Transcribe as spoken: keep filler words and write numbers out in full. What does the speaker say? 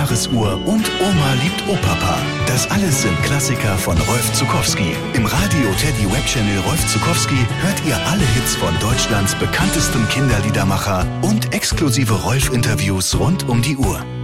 Jahresuhr und Oma liebt Opapa. Das alles sind Klassiker von Rolf Zuckowski. Im Radio Teddy Web Channel Rolf Zuckowski hört ihr alle Hits von Deutschlands bekanntestem Kinderliedermacher und exklusive Rolf-Interviews rund um die Uhr.